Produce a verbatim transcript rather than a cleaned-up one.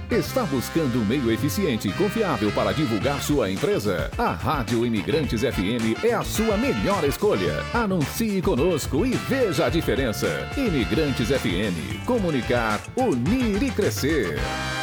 Está buscando um meio eficiente e confiável para divulgar sua empresa? A Rádio Imigrantes F M é a sua melhor escolha. Anuncie conosco e veja a diferença. Imigrantes F M. Comunicar, unir e crescer.